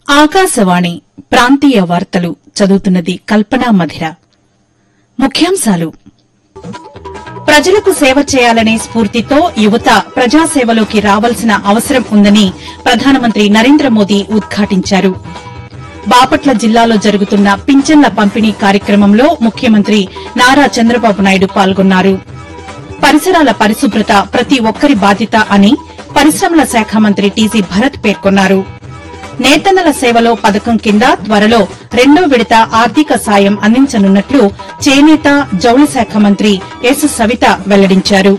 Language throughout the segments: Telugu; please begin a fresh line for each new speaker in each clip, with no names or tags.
ఆకాశవాణి ప్రాంతీయ వార్తలు చదువుతున్నది కల్పనా మధిర. ముఖ్యాంశాలు: ప్రజలకు సేవ చేయాలనే స్ఫూర్తితో యువత ప్రజాసేవలోకి రావాల్సిన అవసరం ఉందని ప్రధానమంత్రి నరేంద్ర మోదీ ఉద్ఘాటించారు. బాపట్ల జిల్లాలో జరుగుతున్న పింఛన్ల పంపిణీ కార్యక్రమంలో ముఖ్యమంత్రి నారా చంద్రబాబు నాయుడు పాల్గొన్నారు. పరిసరాల పరిశుభ్రత ప్రతి ఒక్కరి బాధ్యత అని పరిశ్రమల శాఖ మంత్రి టీజీ భరత్ పేర్కొన్నారు. నేతన్నల సేవలో పథకం కింద త్వరలో 2వ విడత ఆర్థిక సాయం అందించనున్నట్లు చేనేత జౌళి శాఖ మంత్రి ఎస్ సవిత వెల్లడించారు.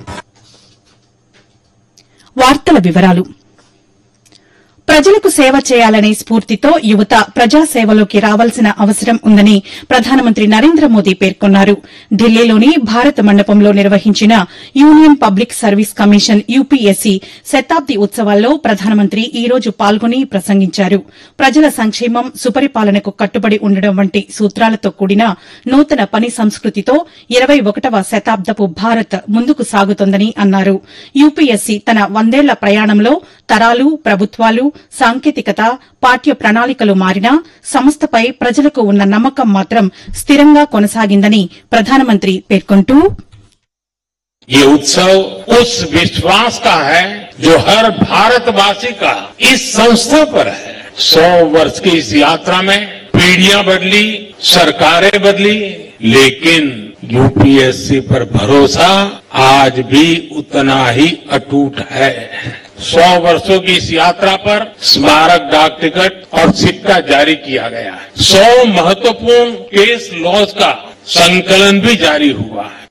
వార్తల వివరాలు: ప్రజలకు సేవ చేయాలనే స్ఫూర్తితో యువత ప్రజాసేవలోకి రావాల్సిన అవసరం ఉందని ప్రధానమంత్రి నరేంద్ర మోదీ పేర్కొన్నారు. ఢిల్లీలోని భారత మండపంలో నిర్వహించిన union public service commission UPSC శతాబ్ది ఉత్సవాల్లో ప్రధానమంత్రి ఈ రోజు పాల్గొని ప్రసంగించారు. ప్రజల సంక్షేమం, సుపరిపాలనకు కట్టుబడి ఉండడం వంటి సూత్రాలతో కూడిన నూతన పని సంస్కృతితో 21వ శతాబ్దపు భారత్ ముందుకు సాగుతోందని అన్నారు. యూపీఎస్సీ తన 100ఏళ్ల ప్రయాణంలో తరాలు, ప్రభుత్వాలు, సాంకేతికత, పాఠ్య ప్రణాళికలు మారినా సంస్థపై ప్రజలకు ఉన్న నమ్మకం మాత్రం స్థిరంగా కొనసాగిందని ప్రధానమంత్రి పేర్కొంటూ,
ये उत्सव उस विश्वास का है जो हर भारतवासी का इस संस्था पर है। 100 वर्ष की इस यात्रा में पीढ़ियां बदली, सरकारें बदली, लेकिन यूपीएससी पर भरोसा आज भी उतना ही अटूट है। 100 वर्षों की इस यात्रा पर स्मारक डाक टिकट और सिक्का जारी किया गया है। 100 महत्वपूर्ण केस लॉज का संकलन भी जारी हुआ है।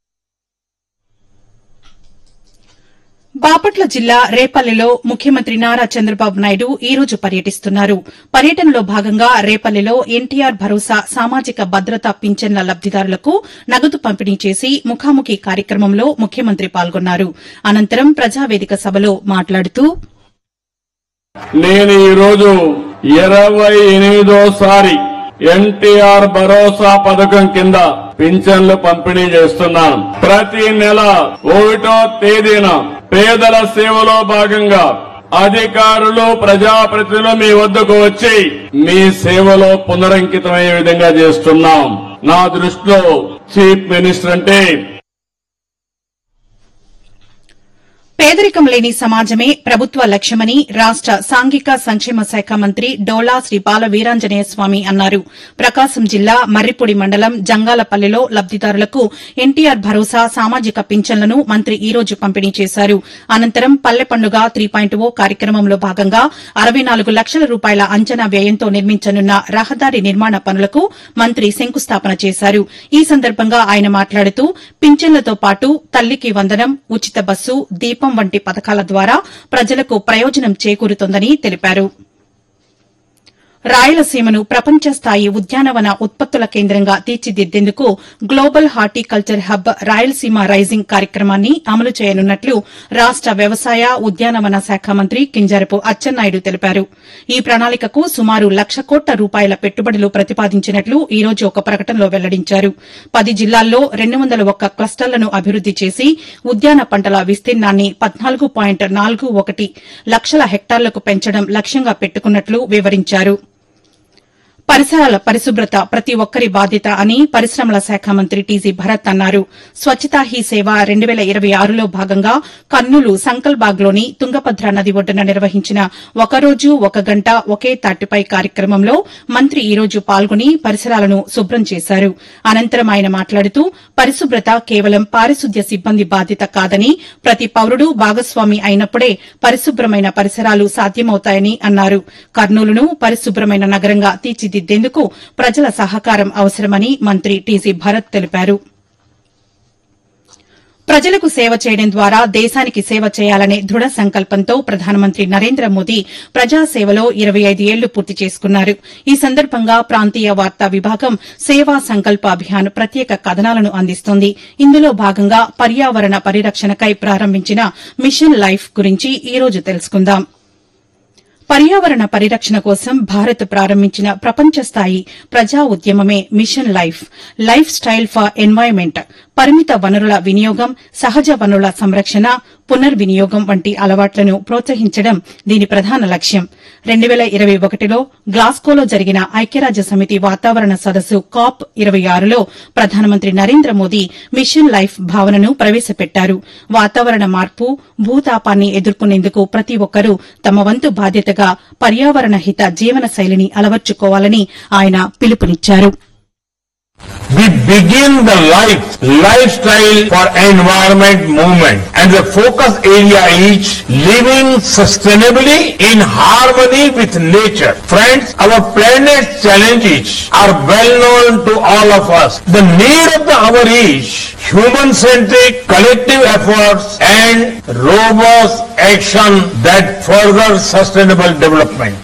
బాపట్ల జిల్లా రేపల్లెలో ముఖ్యమంత్రి నారా చంద్రబాబు నాయుడు ఈ రోజు పర్యటిస్తున్నారు. పర్యటనలో భాగంగా రేపల్లెలో ఎన్టీఆర్ భరోసా సామాజిక భద్రతా పింఛన్ల లబ్దిదారులకు నగదు పంపిణీ చేసి ముఖాముఖి కార్యక్రమంలో ముఖ్యమంత్రి పాల్గొన్నారు. అనంతరం ప్రజావేదిక సభలో మాట్లాడుతూ,
నేను ఈరోజు 28వ ఎన్టీఆర్ భరోసా పథకం కింద పింఛన్లు పంపిణీ చేస్తున్నాను. ప్రతి నెల 1వ తేదీన పేదల సేవలో భాగంగా అధికారులు, ప్రజాప్రతినిధులు మీ వద్దకు వచ్చి మీ సేవలో పునరంకితమయ్యే విధంగా చేస్తున్నాం. నా దృష్టిలో చీఫ్ మినిస్టర్ అంటే
పేదరికం లేని సమాజమే ప్రభుత్వ లక్ష్యమని రాష్ట సాంఘిక సంక్షేమ శాఖ మంత్రి డోలా శ్రీ బాల వీరాంజనేయ స్వామి అన్నారు. ప్రకాశం జిల్లా మర్రిపొడి మండలం జంగాలపల్లిలో లబ్దిదారులకు ఎన్టీఆర్ భరోసా సామాజిక పింఛన్లను మంత్రి ఈ రోజు పంపిణీ చేశారు. అనంతరం పల్లె పండుగ 3.0 కార్యక్రమంలో భాగంగా 64 లక్షల రూపాయల అంచనా వ్యయంతో నిర్మించనున్న రహదారి నిర్మాణ పనులకు మంత్రి శంకుస్థాపన చేశారు. ఈ సందర్భంగా ఆయన మాట్లాడుతూ, పింఛన్లతో పాటు తల్లికి వందనం, ఉచిత బస్సు, దీపం వంటి పథకాల ద్వారా ప్రజలకు ప్రయోజనం చేకూరుతోందని తెలిపారు. రాయలసీమను ప్రపంచ స్థాయి ఉద్యానవన ఉత్పత్తుల కేంద్రంగా తీర్చిదిద్దేందుకు global horticulture hub Rayalaseema rising కార్యక్రమాన్ని అమలు చేయనున్నట్లు రాష్ట వ్యవసాయ, ఉద్యానవన శాఖ మంత్రి కింజరపు అచ్చెన్నాయుడు తెలిపారు. ఈ ప్రణాళికకు సుమారు 1,00,000 కోట్ల రూపాయల పెట్టుబడులు ప్రతిపాదించినట్లు ఈ రోజు ఒక ప్రకటనలో వెల్లడించారు. 10 జిల్లాల్లో 201 క్లస్టర్లను అభివృద్ది చేసి ఉద్యాన పంటల విస్తీర్ణాన్ని 14.41 లక్షల హెక్టార్లకు పెంచడం లక్ష్యంగా పెట్టుకున్నట్లు వివరించారు. పరిసరాల పరిశుభ్రత ప్రతి ఒక్కరి బాధ్యత అని పరిశ్రమల శాఖ మంత్రి టీజీ భరత్ అన్నారు. స్వచ్ఛతా హీ సేవ 2026లో భాగంగా కర్నూలు సంకల్బాగ్లోని తుంగభద్ర నది ఒడ్డున నిర్వహించిన ఒకరోజు ఒక గంట ఒకే తాటిపై కార్యక్రమంలో మంత్రి ఈ రోజు పాల్గొని పరిసరాలను శుభ్రం చేశారు. అనంతరం ఆయన మాట్లాడుతూ, పరిశుభ్రత కేవలం పారిశుద్ధ్య సిబ్బంది బాధ్యత కాదని ప్రతి పౌరుడు భాగస్వామి అయినప్పుడే పరిశుభ్రమైన పరిసరాలు సాధ్యమవుతాయని అన్నారు. కర్నూలును పరిశుభ్రమైన నగరంగా తీర్చిదిద్దేందుకు ప్రజల సహకారం అవసరమని మంత్రి టీజీ భరత్ తెలిపారు. ప్రజలకు సేవ చేయడం ద్వారా దేశానికి సేవ చేయాలనే దృఢ సంకల్పంతో ప్రధానమంత్రి నరేంద్ర మోదీ ప్రజాసేవలో 25 ఏళ్లు పూర్తి చేసుకున్నారు. ఈ సందర్భంగా ప్రాంతీయ వార్తా విభాగం సేవా సంకల్ప అభియాన్ ప్రత్యేక కథనాలను అందిస్తోంది. ఇందులో భాగంగా పర్యావరణ పరిరక్షణకై ప్రారంభించిన మిషన్ లైఫ్ గురించి ఈ రోజు తెలుసుకుందాం. పర్యావరణ పరిరక్షణ కోసం భారత్ ప్రారంభించిన ప్రపంచ స్థాయి ప్రజా ఉద్యమమే mission life style for environment. పరిమిత వనరుల వినియోగం, సహజ వనరుల సంరక్షణ, పునర్వినియోగం వంటి అలవాట్లను ప్రోత్సహించడం దీని ప్రధాన లక్ష్యం. 2021లో గ్లాస్గోలో జరిగిన ఐక్యరాజ్యసమితి వాతావరణ సదస్సు COP 26లో ప్రధానమంత్రి నరేంద్ర మోదీ మిషన్ లైఫ్ భావనను ప్రవేశపెట్టారు. వాతావరణ మార్పు, భూతాపాన్ని ఎదుర్కొనేందుకు ప్రతి ఒక్కరూ తమ వంతు బాధ్యతగా పర్యావరణ హిత జీవన శైలిని అలవర్చుకోవాలని ఆయన పిలుపునిచ్చారు.
We begin the lifestyle for environment movement, and the focus area is living sustainably in harmony with nature. Friends, our planet's challenges are well known to all of us. The need of the hour is human-centric collective efforts and robust action that further sustainable development.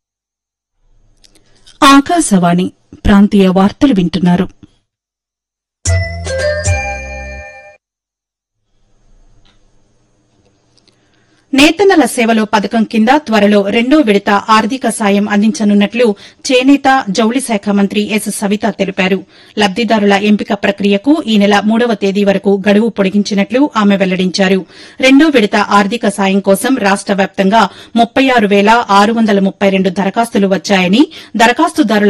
Akashvani ప్రాంతీయ వార్తలు వింటున్నారు. నేతన్నల సేవలో పథకం కింద త్వరలో 2వ విడత ఆర్థిక సాయం అందించనున్నట్లు చేనేత, జౌళి శాఖ మంత్రి ఎస్ సవిత తెలిపారు. లబ్దిదారుల ఎంపిక ప్రక్రియకు ఈ నెల 3వ తేదీ వరకు గడువు పొడిగించినట్లు ఆమె వెల్లడించారు. 2వ విడత ఆర్థిక సాయం కోసం రాష్ట వ్యాప్తంగా 36,632 దరఖాస్తులు వచ్చాయని, దరఖాస్తుదారుల